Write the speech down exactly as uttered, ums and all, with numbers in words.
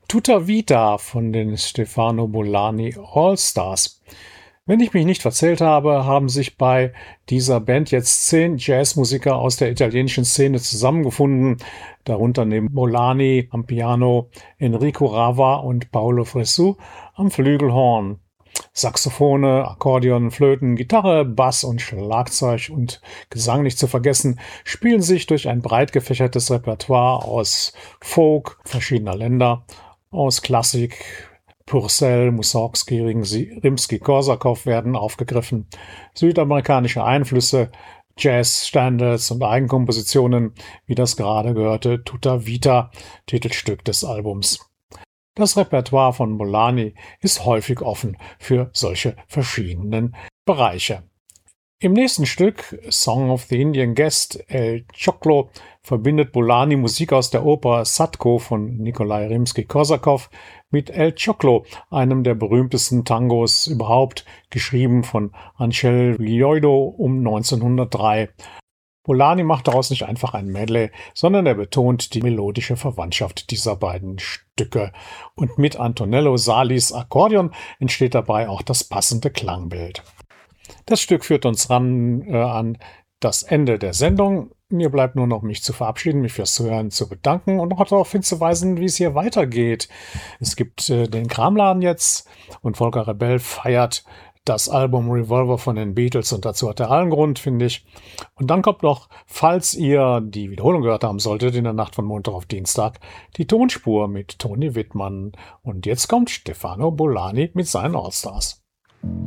Tutta Vita von den Stefano Bollani All-Stars. Wenn ich mich nicht verzählt habe, haben sich bei dieser Band jetzt zehn Jazzmusiker aus der italienischen Szene zusammengefunden, darunter neben Bollani am Piano, Enrico Rava und Paolo Fresu am Flügelhorn. Saxophone, Akkordeon, Flöten, Gitarre, Bass und Schlagzeug und Gesang nicht zu vergessen, spielen sich durch ein breit gefächertes Repertoire aus Folk verschiedener Länder, aus Klassik, Purcell, Mussorgsky, Rimsky-Korsakow werden aufgegriffen, südamerikanische Einflüsse, Jazz, Standards und Eigenkompositionen, wie das gerade gehörte Tutta Vita, Titelstück des Albums. Das Repertoire von Bollani ist häufig offen für solche verschiedenen Bereiche. Im nächsten Stück, Song of the Indian Guest, El Choclo, verbindet Bollani Musik aus der Oper Sadko von Nikolai Rimsky-Korsakow mit El Choclo, einem der berühmtesten Tangos überhaupt, geschrieben von Angel Villoldo um neunzehnhundertdrei. Bollani macht daraus nicht einfach ein Medley, sondern er betont die melodische Verwandtschaft dieser beiden Stücke. Und mit Antonello Salis Akkordeon entsteht dabei auch das passende Klangbild. Das Stück führt uns ran äh, an das Ende der Sendung. Mir bleibt nur noch, mich zu verabschieden, mich fürs Zuhören zu bedanken und auch darauf hinzuweisen, wie es hier weitergeht. Es gibt äh, den Kramladen jetzt und Volker Rebell feiert das Album Revolver von den Beatles und dazu hat er allen Grund, finde ich. Und dann kommt noch, falls ihr die Wiederholung gehört haben solltet, in der Nacht von Montag auf Dienstag, die Tonspur mit Toni Wittmann. Und jetzt kommt Stefano Bollani mit seinen Allstars.